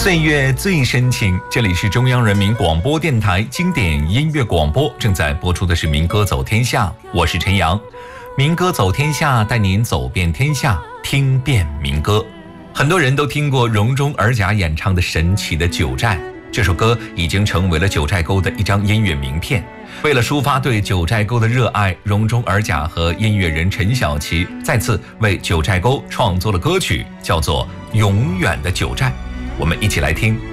岁月最深情，这里是中央人民广播电台经典音乐广播，正在播出的是民歌走天下，我是陈阳。民歌走天下，带您走遍天下，听遍民歌。很多人都听过荣中尔甲演唱的神奇的《九寨》，这首歌已经成为了九寨沟的一张音乐名片。为了抒发对九寨沟的热爱，荣中尔甲和音乐人陈小奇再次为九寨沟创作了歌曲，叫做《永远的九寨》。我们一起来听。